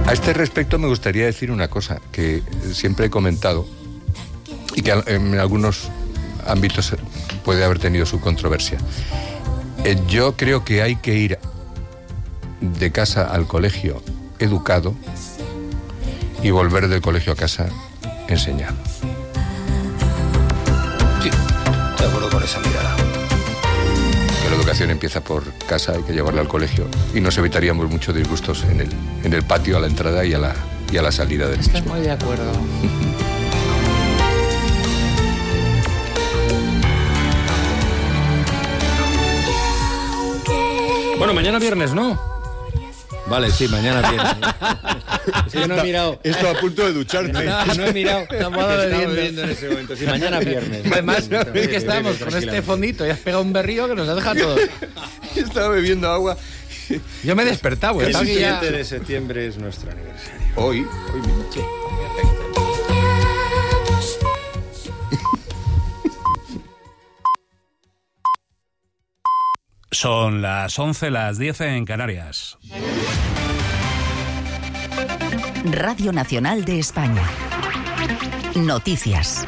A este respecto me gustaría decir una cosa que siempre he comentado y que en algunos ámbitos puede haber tenido su controversia. Yo creo que hay que ir de casa al colegio educado y volver del colegio a casa enseñado. Sí, estoy de acuerdo con esa mirada. Que la educación empieza por casa, hay que llevarla al colegio y nos evitaríamos muchos disgustos en el patio, a la entrada y a la salida del mismo. Estoy muy de acuerdo. Bueno, mañana viernes, ¿no? Vale, sí, mañana viernes. Sí, yo no he mirado. Esto a punto de ducharte. No he mirado. Estamos bebiendo en ese momento. Sí, mañana viernes. Además, es que estábamos con este fondito y has pegado un berrío que nos ha dejado todos. Estaba bebiendo agua. Yo me he despertado. El 7 de septiembre es nuestro aniversario. Hoy Sí. Son las 11, las 10 en Canarias. Radio Nacional de España. Noticias.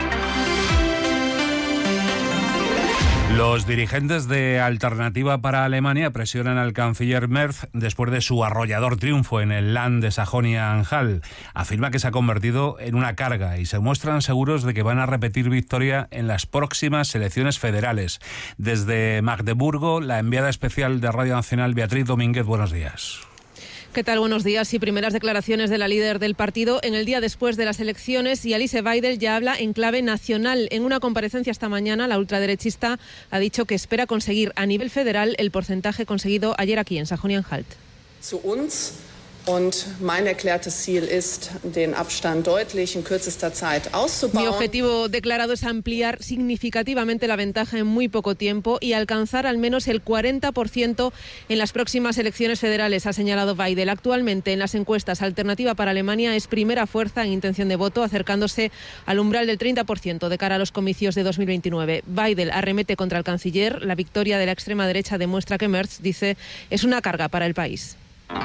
Los dirigentes de Alternativa para Alemania presionan al canciller Merz después de su arrollador triunfo en el Land de Sajonia-Anhalt. Afirma que se ha convertido en una carga y se muestran seguros de que van a repetir victoria en las próximas elecciones federales. Desde Magdeburgo, la enviada especial de Radio Nacional, Beatriz Domínguez, buenos días. ¿Qué tal? Buenos días. Y primeras declaraciones de la líder del partido en el día después de las elecciones, y Alice Weidel ya habla en clave nacional. En una comparecencia esta mañana, la ultraderechista ha dicho que espera conseguir a nivel federal el porcentaje conseguido ayer aquí en Sajonia-Anhalt. Zu uns. Und mein erklärtes Ziel ist, den Abstand deutlich in kürzester Zeit auszubauen. Mi objetivo declarado es ampliar significativamente la ventaja en muy poco tiempo y alcanzar al menos el 40% en las próximas elecciones federales, ha señalado Weidel. Actualmente en las encuestas, Alternativa para Alemania es primera fuerza en intención de voto, acercándose al umbral del 30% de cara a los comicios de 2029. Weidel arremete contra el canciller. La victoria de la extrema derecha demuestra que Merz, dice, es una carga para el país.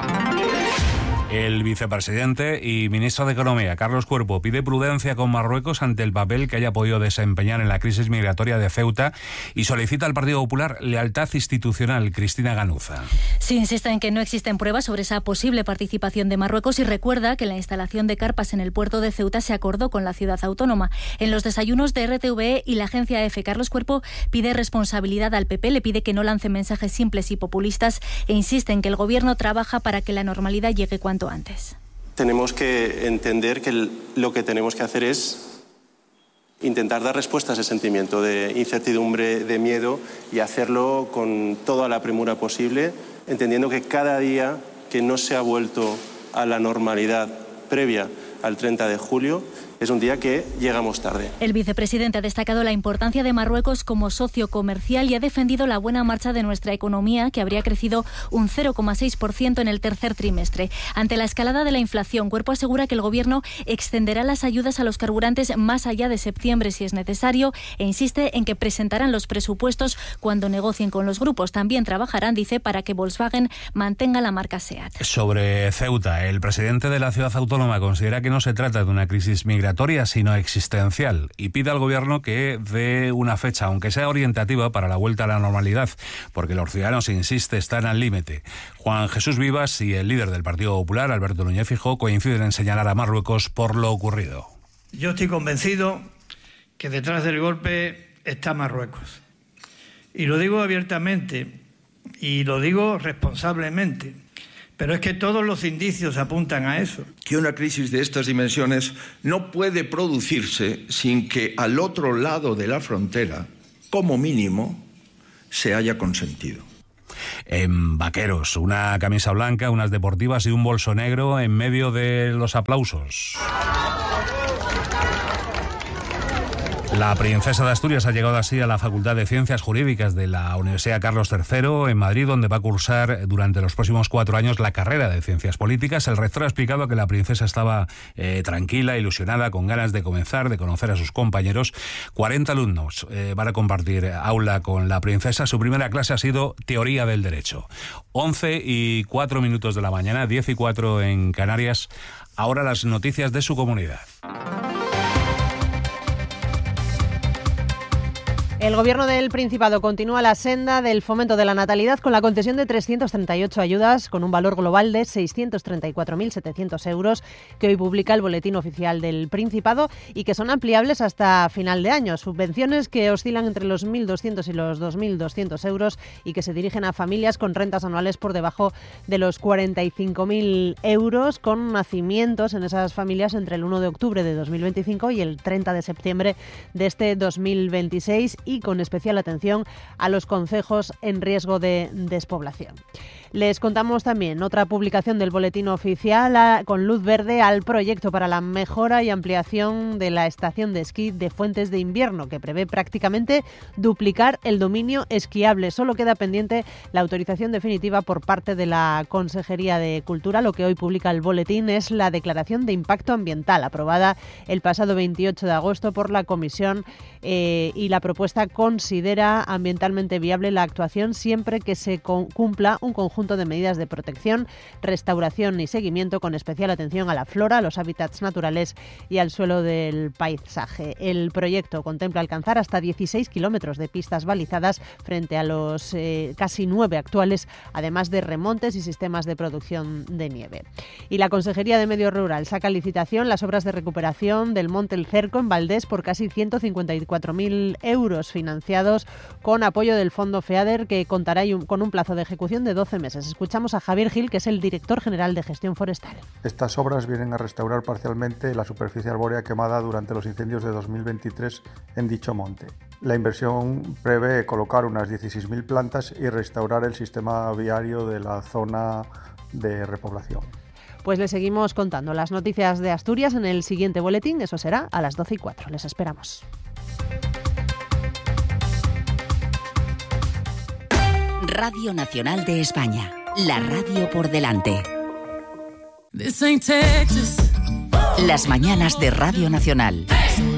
El vicepresidente y ministro de Economía, Carlos Cuerpo, pide prudencia con Marruecos ante el papel que haya podido desempeñar en la crisis migratoria de Ceuta y solicita al Partido Popular lealtad institucional. Cristina Ganuza. Sí, insiste en que no existen pruebas sobre esa posible participación de Marruecos y recuerda que la instalación de carpas en el puerto de Ceuta se acordó con la ciudad autónoma. En los desayunos de RTVE y la agencia EFE, Carlos Cuerpo pide responsabilidad al PP, le pide que no lance mensajes simples y populistas e insiste en que el gobierno trabaja para que la normalidad llegue cuanto antes. Tenemos que entender que lo que tenemos que hacer es intentar dar respuesta a ese sentimiento de incertidumbre, de miedo, y hacerlo con toda la premura posible, entendiendo que cada día que no se ha vuelto a la normalidad previa al 30 de julio es un día que llegamos tarde. El vicepresidente ha destacado la importancia de Marruecos como socio comercial y ha defendido la buena marcha de nuestra economía, que habría crecido un 0,6% en el tercer trimestre. Ante la escalada de la inflación, Cuerpo asegura que el Gobierno extenderá las ayudas a los carburantes más allá de septiembre si es necesario e insiste en que presentarán los presupuestos cuando negocien con los grupos. También trabajarán, dice, para que Volkswagen mantenga la marca SEAT. Sobre Ceuta, el presidente de la ciudad autónoma considera que no se trata de una crisis migratoria, sino existencial, y pide al gobierno que dé una fecha, aunque sea orientativa, para la vuelta a la normalidad, porque los ciudadanos, insiste, están al límite. Juan Jesús Vivas y el líder del Partido Popular, Alberto Núñez Feijóo, coinciden en señalar a Marruecos por lo ocurrido. Yo estoy convencido que detrás del golpe está Marruecos. Y lo digo abiertamente y lo digo responsablemente. Pero es que todos los indicios apuntan a eso. Que una crisis de estas dimensiones no puede producirse sin que al otro lado de la frontera, como mínimo, se haya consentido. En vaqueros, una camisa blanca, unas deportivas y un bolso negro en medio de los aplausos. La princesa de Asturias ha llegado así a la Facultad de Ciencias Jurídicas de la Universidad Carlos III en Madrid, donde va a cursar durante los próximos 4 años la carrera de Ciencias Políticas. El rector ha explicado que la princesa estaba tranquila, ilusionada, con ganas de comenzar, de conocer a sus compañeros. 40 alumnos van a compartir aula con la princesa. Su primera clase ha sido Teoría del Derecho. 11:04 de la mañana, 10:04 en Canarias. Ahora las noticias de su comunidad. El Gobierno del Principado continúa la senda del fomento de la natalidad con la concesión de 338 ayudas con un valor global de 634.700 euros que hoy publica el Boletín Oficial del Principado y que son ampliables hasta final de año. Subvenciones que oscilan entre los 1.200 y los 2.200 euros y que se dirigen a familias con rentas anuales por debajo de los 45.000 euros, con nacimientos en esas familias entre el 1 de octubre de 2025 y el 30 de septiembre de este 2026, y con especial atención a los concejos en riesgo de despoblación. Les contamos también otra publicación del Boletín Oficial con luz verde al proyecto para la mejora y ampliación de la estación de esquí de Fuentes de Invierno, que prevé prácticamente duplicar el dominio esquiable. Solo queda pendiente la autorización definitiva por parte de la Consejería de Cultura. Lo que hoy publica el Boletín es la declaración de impacto ambiental, aprobada el pasado 28 de agosto por la Comisión, y la propuesta considera ambientalmente viable la actuación siempre que se cumpla un conjunto de medidas de protección, restauración y seguimiento, con especial atención a la flora, a los hábitats naturales y al suelo del paisaje. El proyecto contempla alcanzar hasta 16 kilómetros de pistas balizadas frente a los casi 9 actuales, además de remontes y sistemas de producción de nieve. Y la Consejería de Medio Rural saca a licitación las obras de recuperación del Monte El Cerco en Valdés por casi 154.000 euros, financiados con apoyo del Fondo FEADER, que contará con un plazo de ejecución de 12 meses. Escuchamos a Javier Gil, que es el director general de Gestión Forestal. Estas obras vienen a restaurar parcialmente la superficie arbórea quemada durante los incendios de 2023 en dicho monte. La inversión prevé colocar unas 16.000 plantas y restaurar el sistema viario de la zona de repoblación. Pues les seguimos contando las noticias de Asturias en el siguiente boletín. Eso será a las 12:04. Les esperamos. Radio Nacional de España, la radio por delante. Las mañanas de Radio Nacional.